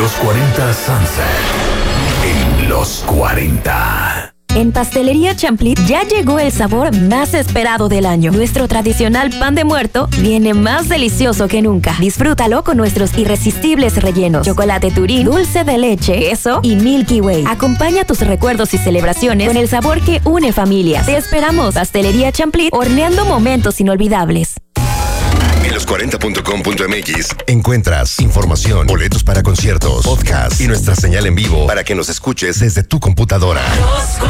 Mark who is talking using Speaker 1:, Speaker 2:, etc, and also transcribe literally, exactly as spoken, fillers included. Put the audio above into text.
Speaker 1: Los cuarenta Sunset. En los cuarenta.
Speaker 2: En Pastelería Champlit ya llegó el sabor más esperado del año. Nuestro tradicional pan de muerto viene más delicioso que nunca. Disfrútalo con nuestros irresistibles rellenos: chocolate Turín, dulce de leche, queso y Milky Way. Acompaña tus recuerdos y celebraciones con el sabor que une familias. Te esperamos. Pastelería Champlit, horneando momentos inolvidables.
Speaker 3: En los cuarenta punto com punto m x encuentras información, boletos para conciertos, podcast y nuestra señal en vivo para que nos escuches desde tu computadora.